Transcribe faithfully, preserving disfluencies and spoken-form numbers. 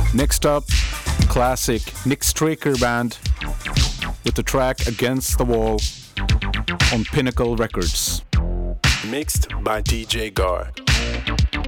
Next up, classic Nick Straker Band with the track Against the Wall on Pinnacle Records. Mixed by D J Gar.